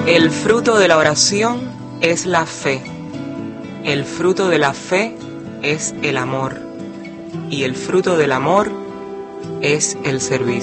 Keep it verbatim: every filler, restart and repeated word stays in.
El fruto de la oración es la fe. El fruto de la fe es el amor. Y el fruto del amor es el servicio.